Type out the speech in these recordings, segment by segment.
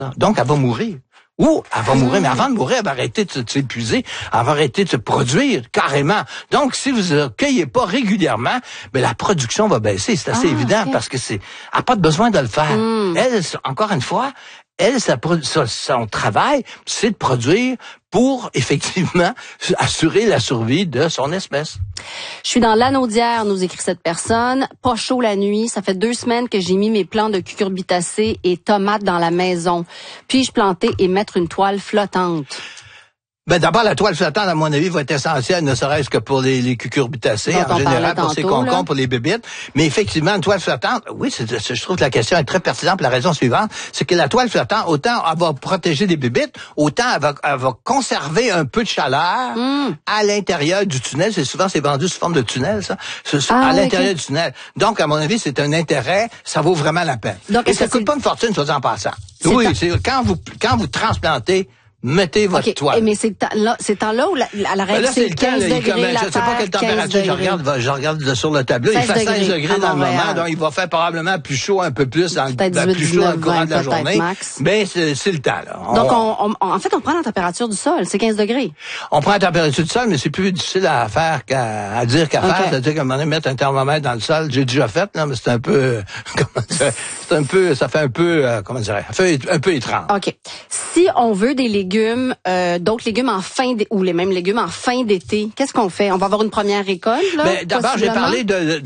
Donc, elle va mourir. Ou elle va mourir, mais avant de mourir, elle va arrêter de s'épuiser, elle va arrêter de se produire carrément. Donc, si vous ne cueillez pas régulièrement, ben la production va baisser. C'est assez évident parce que elle n'a pas de besoin de le faire. Elle, encore une fois, son travail, c'est de produire pour, effectivement, assurer la survie de son espèce. Je suis dans l'Anaudière, nous écrit cette personne. Pas chaud la nuit. Ça fait 2 semaines que j'ai mis mes plants de cucurbitacées et tomates dans la maison. Puis-je planter et mettre une toile flottante? Ben d'abord, la toile flottante, à mon avis, va être essentielle, ne serait-ce que pour les cucurbitacées, en général, pour ces concombres, pour les bébites. Mais effectivement, une toile flottante, oui, je trouve que la question est très pertinente pour la raison suivante, c'est que la toile flottante, autant elle va protéger des bébites, autant elle va conserver un peu de chaleur à l'intérieur du tunnel. C'est vendu sous forme de tunnel, ça, à l'intérieur du tunnel. Donc, à mon avis, c'est un intérêt, ça vaut vraiment la peine. Donc, et ça coûte pas une fortune, soit en passant. Oui, c'est quand vous transplantez, mettez votre toile. Mais c'est temps-là où la règle, c'est 15 degrés, je ne sais pas quelle température je regarde sur le tableau. Il fait 16 degrés dans le moment, donc il va faire probablement plus chaud un peu plus, plus chaud dans le courant de la journée. Mais c'est le temps, là. Donc, en fait, on prend la température du sol, c'est 15 degrés. On prend la température du sol, mais c'est plus difficile à faire qu'à dire qu'à faire. C'est-à-dire qu'à un moment donné, mettre un thermomètre dans le sol, j'ai déjà fait, là, mais c'est un peu, ça fait un peu, un peu étrange. OK. Si on veut des légumes, d'autres légumes ou les mêmes légumes en fin d'été, qu'est-ce qu'on fait? On va avoir une première récolte, là? Ben, d'abord, j'ai parlé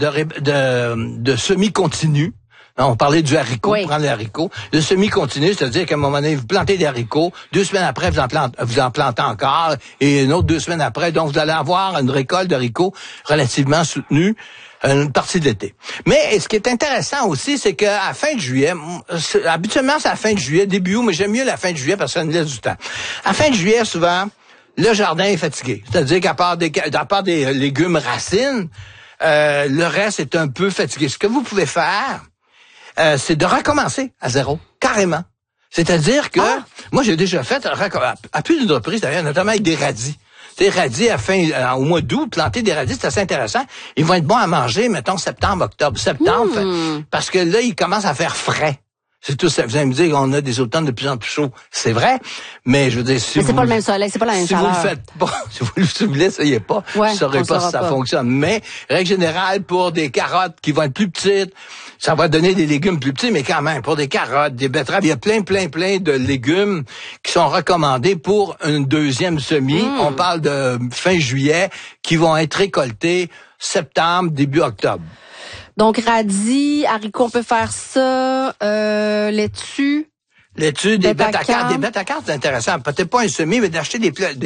de semi-continu. On parlait du haricot, prendre les haricots. Le semi-continu, c'est-à-dire qu'à un moment donné, vous plantez des haricots, 2 semaines après, vous en plantez encore, et une autre 2 semaines après. Donc, vous allez avoir une récolte d'haricots relativement soutenue une partie de l'été. Mais ce qui est intéressant aussi, c'est qu'à fin de juillet, habituellement c'est à la fin de juillet, début août, mais j'aime mieux la fin de juillet parce que ça nous laisse du temps. À fin de juillet, souvent, le jardin est fatigué. C'est-à-dire qu'à part des légumes racines, le reste est un peu fatigué. Ce que vous pouvez faire, c'est de recommencer à zéro, carrément. C'est-à-dire que, moi j'ai déjà fait, à plus d'une reprise d'ailleurs, notamment avec des radis. Des radis au mois d'août, planter des radis, c'est assez intéressant. Ils vont être bons à manger, mettons, septembre, octobre. Parce que là, ils commencent à faire frais. C'est tout ça. Vous allez me dire qu'on a des automnes de plus en plus chauds. C'est vrai, mais je veux dire, mais c'est pas le même soleil, c'est pas la même chaleur. Si vous le faites pas, si vous l'essayez pas, vous ne saurez pas si ça fonctionne. Mais, règle générale, pour des carottes qui vont être plus petites, ça va donner des légumes plus petits, mais quand même, pour des carottes, des betteraves, il y a plein de légumes qui sont recommandés pour une deuxième semis. On parle de fin juillet, qui vont être récoltés septembre, début octobre. Donc, radis, haricots, on peut faire ça, laitue. Laitue, des bêtes à cartes. Des bêtes à cartes, c'est intéressant. Peut-être pas un semis, mais d'acheter des plants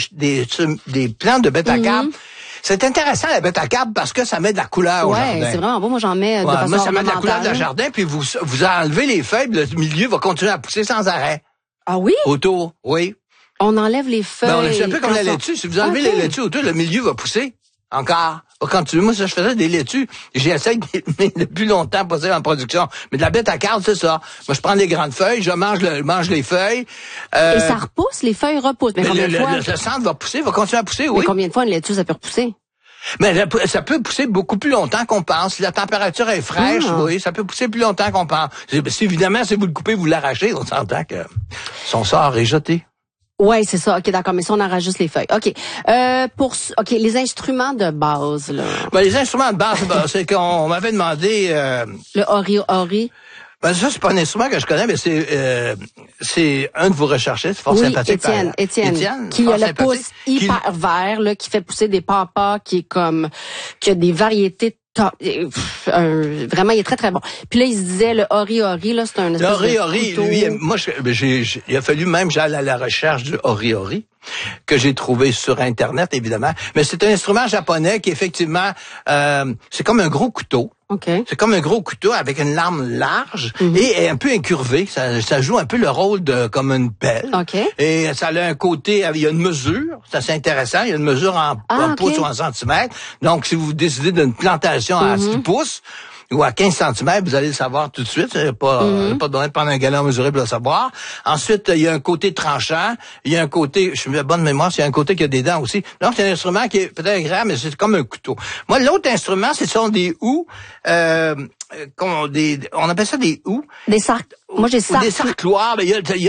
de bêtes à cartes. C'est intéressant, la bête à cartes, parce que ça met de la couleur au jardin. C'est vraiment beau. Moi, j'en mets de façon moi, ça met de la couleur dans le jardin, puis vous enlevez les feuilles, le milieu va continuer à pousser sans arrêt. Ah oui? Autour, oui. On enlève les feuilles. C'est un peu comme la laitue. Si vous enlevez les laitues autour, le milieu va pousser. Encore. Moi, ça, je faisais des laitues. J'essaie de plus longtemps possible en production. Mais de la bête à cartes, c'est ça. Moi, je prends les grandes feuilles, je mange les feuilles. Et ça repousse? Les feuilles repoussent. Mais combien de fois? Le centre va pousser, va continuer à pousser, oui. Mais combien de fois une laitue, ça peut repousser? Mais ça peut pousser beaucoup plus longtemps qu'on pense. Si la température est fraîche, oui, ça peut pousser plus longtemps qu'on pense. Évidemment, si vous le coupez, vous l'arrachez, on s'entend que son sort est jeté. Ouais, c'est ça. OK, d'accord. Mais si on arrache juste les feuilles. OK. Les instruments de base, là. Les instruments de base, c'est qu'on m'avait demandé, le ori. Ça, c'est pas un instrument que je connais, mais c'est un de vos recherchistes, fort sympathique. Étienne. Qui a le pouce hyper vert, là, qui fait pousser des papas, qui a des variétés vraiment, il est très, très bon. Puis là, il se disait, le ori, là, c'est un espèce de couteau. Lui, moi, il a fallu même j'aille à la recherche du ori, que j'ai trouvé sur Internet, évidemment. Mais c'est un instrument japonais qui, effectivement, c'est comme un gros couteau. Okay. C'est comme un gros couteau avec une lame large et un peu incurvé. Ça joue un peu le rôle comme une pelle. Okay. Et ça a un côté, il y a une mesure, c'est assez intéressant. Il y a une mesure en pouces ou en centimètres. Donc, si vous décidez d'une plantation à 6 pouces ou à 15 cm, vous allez le savoir tout de suite. Il n'y a pas besoin de prendre un galon mesuré pour le savoir. Ensuite, il y a un côté tranchant. Il y a un côté, je suis de bonne mémoire, il y a un côté qui a des dents aussi. Donc, c'est un instrument qui est peut-être agréable, mais c'est comme un couteau. Moi, l'autre instrument, ce sont des houes on appelle ça des houes. Moi, j'ai des sarcloirs. Mais il y a